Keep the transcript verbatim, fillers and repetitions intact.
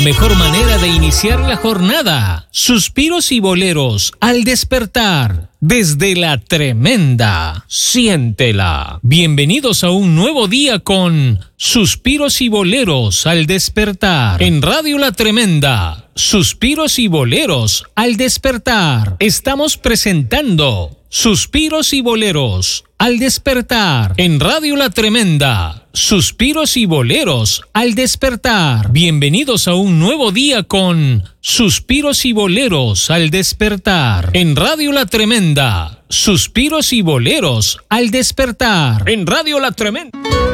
Mejor manera de iniciar la jornada. Suspiros y boleros al despertar. Desde la tremenda. Siéntela. Bienvenidos a un nuevo día con Suspiros y boleros al despertar. En Radio La Tremenda. Suspiros y boleros al despertar. Estamos presentando Suspiros y boleros al despertar. En Radio La Tremenda. Suspiros y boleros al despertar. Bienvenidos a un nuevo día con Suspiros y boleros al despertar. En Radio La Tremenda. Suspiros y boleros al despertar. En Radio La Tremenda.